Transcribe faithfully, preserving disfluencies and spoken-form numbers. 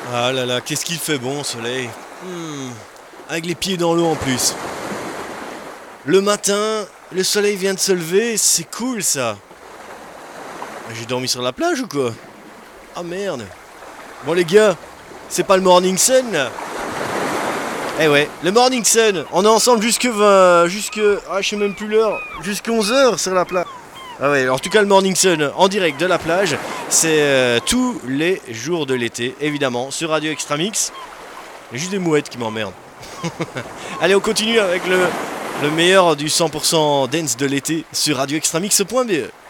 Ah là là, qu'est-ce qu'il fait bon, soleil. Hmm, Avec les pieds dans l'eau en plus. Le matin, le soleil vient de se lever, c'est cool ça. Ah, J'ai dormi sur la plage ou quoi? Ah merde. Bon les gars, c'est pas le morning sun là? Eh ouais, le morning sun, on est ensemble jusque vingt, jusque, ah je sais même plus l'heure, jusqu'à onze heures sur la plage. Ah ouais, en tout cas le morning sun en direct de la plage, c'est euh, tous les jours de l'été, évidemment, sur Radio Extra Mix. Il y a juste des mouettes qui m'emmerdent. Allez, on continue avec le, le meilleur du cent pour cent dance de l'été sur radio extra mix point b e.